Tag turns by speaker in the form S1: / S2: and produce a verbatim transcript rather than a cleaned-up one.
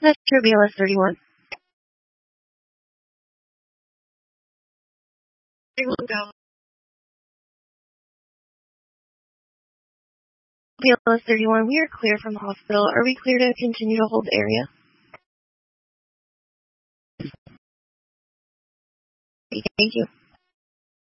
S1: Metro B L S thirty-one. thirty-one go. B L S thirty-one, we are clear from the hospital. Are we clear to continue to hold the area? Thank you.